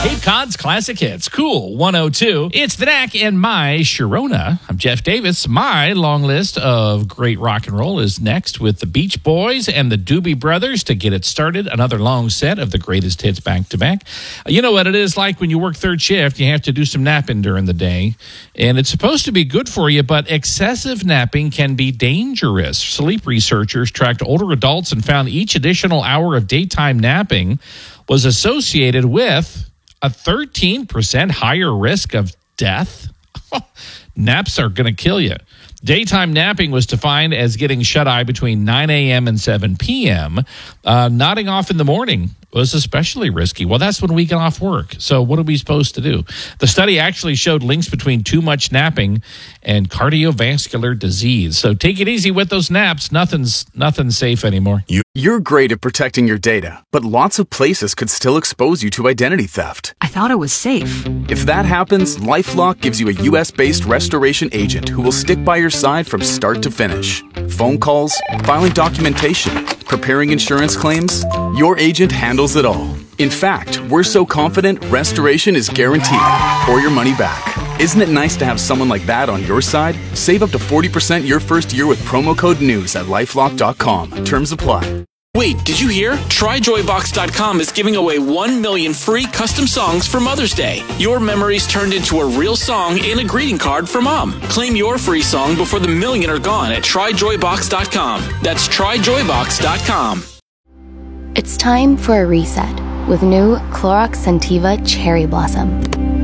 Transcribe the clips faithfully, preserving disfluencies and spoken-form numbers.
Cape Cod's Classic Hits, Cool one oh two. It's the D A C and my Sharona. I'm Jeff Davis. My long list of great rock and roll is next with the Beach Boys and the Doobie Brothers to get it started. Another long set of the greatest hits back to back. You know what it is like when you work third shift, you have to do some napping during the day. And it's supposed to be good for you, but excessive napping can be dangerous. Sleep researchers tracked older adults and found each additional hour of daytime napping was associated with a thirteen percent higher risk of death. Naps are going to kill you. Daytime napping was defined as getting shut-eye between nine a.m. and seven p.m. Uh, nodding off in the morning was especially risky. Well, that's when we get off work. So what are we supposed to do? The study actually showed links between too much napping and cardiovascular disease. So take it easy with those naps. Nothing's nothing's safe anymore. You're great at protecting your data, but lots of places could still expose you to identity theft. I thought it was safe. If that happens, LifeLock gives you a U S-based restoration agent who will stick by your side from start to finish. Phone calls, filing documentation, preparing insurance claims, your agent handles it all. In fact, we're so confident restoration is guaranteed or your money back. Isn't it nice to have someone like that on your side? Save up to forty percent your first year with promo code NEWS at lifelock dot com. Terms apply. Wait, did you hear? Try Joy Box dot com is giving away one million free custom songs for Mother's Day. Your memories turned into a real song and a greeting card for Mom. Claim your free song before the million are gone at Try Joy Box dot com. That's Try Joy Box dot com. It's time for a reset with new Clorox Scentiva Cherry Blossom.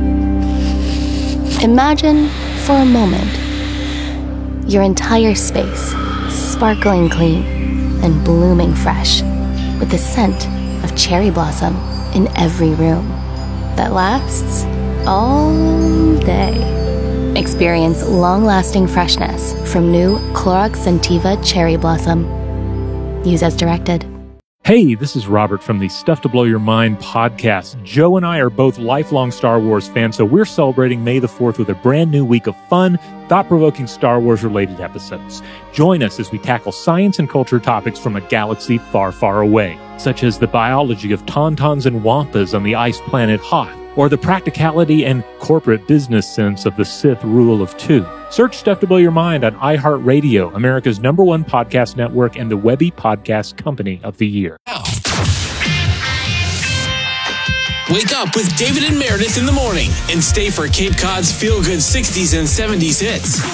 Imagine, for a moment, your entire space sparkling clean and blooming fresh with the scent of cherry blossom in every room that lasts all day. Experience long-lasting freshness from new Clorox Scentiva Cherry Blossom. Use as directed. Hey, this is Robert from the Stuff to Blow Your Mind podcast. Joe and I are both lifelong Star Wars fans, so we're celebrating May the fourth with a brand new week of fun, thought-provoking Star Wars-related episodes. Join us as we tackle science and culture topics from a galaxy far, far away, such as the biology of tauntauns and wampas on the ice planet Hoth, or the practicality and corporate business sense of the Sith rule of two. Search Stuff to Blow Your Mind on iHeartRadio, America's number one podcast network and the Webby Podcast Company of the Year. Wake up with David and Meredith in the morning and stay for Cape Cod's feel-good sixties and seventies hits.